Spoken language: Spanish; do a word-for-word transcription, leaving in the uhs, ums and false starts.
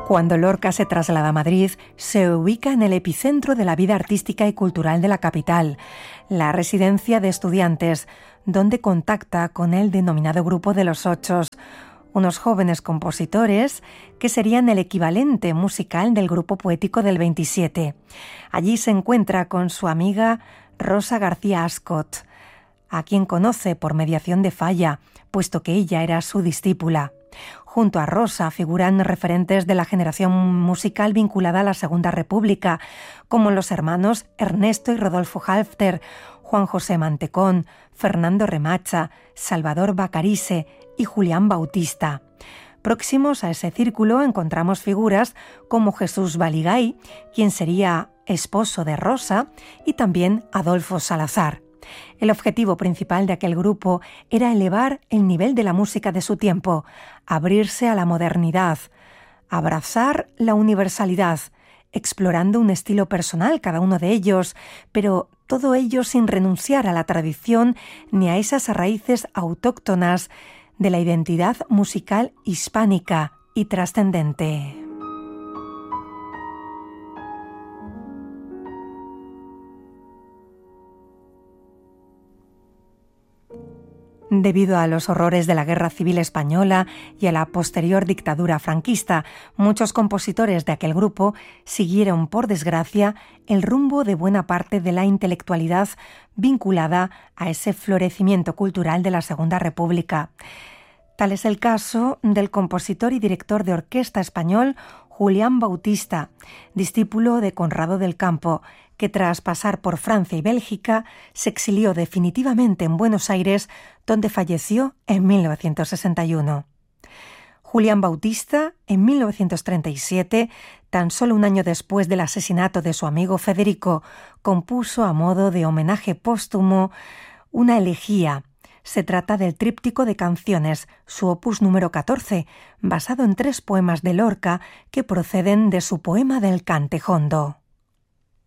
Cuando Lorca se traslada a Madrid, se ubica en el epicentro de la vida artística y cultural de la capital, la residencia de estudiantes, donde contacta con el denominado Grupo de los Ochos, unos jóvenes compositores que serían el equivalente musical del Grupo Poético del veintisiete. Allí se encuentra con su amiga Rosa García Ascot, a quien conoce por mediación de Falla, puesto que ella era su discípula. Junto a Rosa figuran referentes de la generación musical vinculada a la Segunda República, como los hermanos Ernesto y Rodolfo Halffter, Juan José Mantecón, Fernando Remacha, Salvador Bacarise y Julián Bautista. Próximos a ese círculo encontramos figuras como Jesús Baligay, quien sería esposo de Rosa, y también Adolfo Salazar. El objetivo principal de aquel grupo era elevar el nivel de la música de su tiempo, abrirse a la modernidad, abrazar la universalidad, explorando un estilo personal cada uno de ellos, pero todo ello sin renunciar a la tradición ni a esas raíces autóctonas de la identidad musical hispánica y trascendente. Debido a los horrores de la Guerra Civil Española y a la posterior dictadura franquista, muchos compositores de aquel grupo siguieron, por desgracia, el rumbo de buena parte de la intelectualidad vinculada a ese florecimiento cultural de la Segunda República. Tal es el caso del compositor y director de orquesta español Julián Bautista, discípulo de Conrado del Campo, que tras pasar por Francia y Bélgica se exilió definitivamente en Buenos Aires, donde falleció en mil novecientos sesenta y uno. Julián Bautista, en mil novecientos treinta y siete, tan solo un año después del asesinato de su amigo Federico, compuso a modo de homenaje póstumo una elegía. Se trata del tríptico de canciones, su opus número catorce, basado en tres poemas de Lorca que proceden de su poema del Cantejondo.